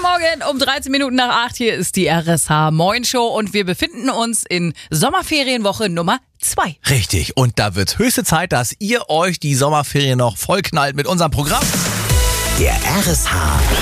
Morgen um 13 Minuten nach 8. Hier ist die RSH Moin Show und wir befinden uns in Sommerferienwoche Nummer 2. Richtig. Und da wird höchste Zeit, dass ihr euch die Sommerferien noch vollknallt mit unserem Programm. Der RSH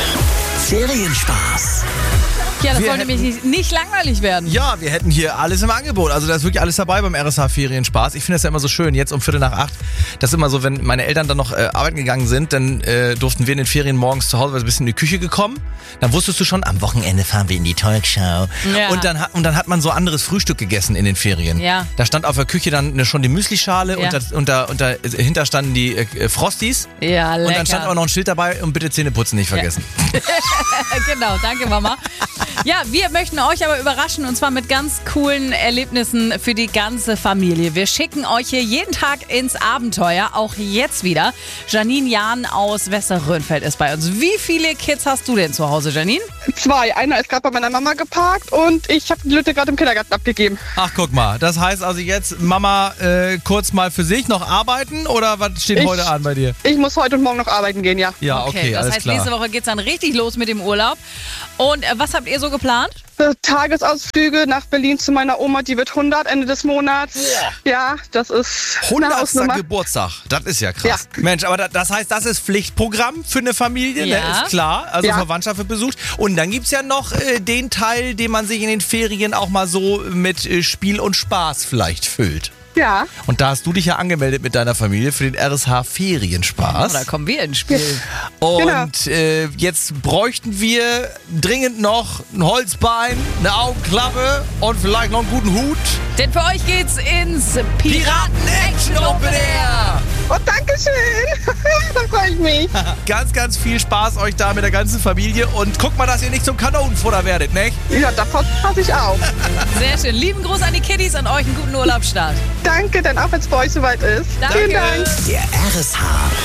Ferienspaß. Ja, das soll nämlich nicht langweilig werden. Ja, wir hätten hier alles im Angebot. Also da ist wirklich alles dabei beim RSH Ferienspaß. Ich finde das ja immer so schön, jetzt um 7:45. Das ist immer so, wenn meine Eltern dann noch arbeiten gegangen sind, dann durften wir in den Ferien morgens zu Hause ein bisschen in die Küche gekommen. Dann wusstest du schon, am Wochenende fahren wir in die Talkshow. Ja. Und dann hat man so anderes Frühstück gegessen in den Ferien. Ja. Da stand auf der Küche dann schon die Müslischale Ja. und dahinter standen die Frosties. Ja, lecker. Und dann stand auch noch ein Schild dabei und bitte Zähneputzen nicht vergessen. Genau, danke Mama. Ja, wir möchten euch aber überraschen und zwar mit ganz coolen Erlebnissen für die ganze Familie. Wir schicken euch hier jeden Tag ins Abenteuer, auch jetzt wieder. Janine Jahn aus Westerrönfeld ist bei uns. Wie viele Kids hast du denn zu Hause, Janine? 2. Einer ist gerade bei meiner Mama geparkt und ich habe die Lütte gerade im Kindergarten abgegeben. Ach, guck mal. Das heißt also jetzt Mama kurz mal für sich noch arbeiten oder was steht heute an bei dir? Ich muss heute und morgen noch arbeiten gehen, ja. Ja, okay, das alles heißt, klar. nächste Woche geht's dann richtig los mit dem Urlaub. Und was habt ihr so geplant? Tagesausflüge nach Berlin zu meiner Oma, die wird 100 Ende des Monats. Ja, das ist eine 100. Hausnummer. Geburtstag. Das ist ja krass. Ja. Mensch, aber das heißt, das ist Pflichtprogramm für eine Familie, Ja. ne? Ist klar. Also Ja. Verwandtschaft wird besucht. Und dann gibt's ja noch den Teil, den man sich in den Ferien auch mal so mit Spiel und Spaß vielleicht füllt. Ja, Und da hast du dich ja angemeldet mit deiner Familie für den RSH Ferienspaß. Da kommen wir ins Spiel. Und jetzt bräuchten wir dringend noch ein Holzbein, eine Augenklappe und vielleicht noch einen guten Hut. Denn für euch geht's ins Piraten-Action Open Air! oh, danke schön. Da freue ich mich. Ganz, ganz viel Spaß euch da mit der ganzen Familie und guckt mal, dass ihr nicht zum Kanonenfutter werdet, nicht? Ja, davon passe ich auf. Sehr schön. Lieben Gruß an die Kiddies und euch einen guten Urlaubsstart. Danke, denn auch wenn es bei euch soweit ist. Danke. Vielen Dank. Der RSH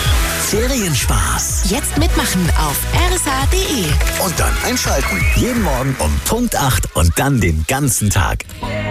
Ferienspaß. Jetzt mitmachen auf rsh.de. Und dann einschalten. Jeden Morgen um Punkt 8 und dann den ganzen Tag.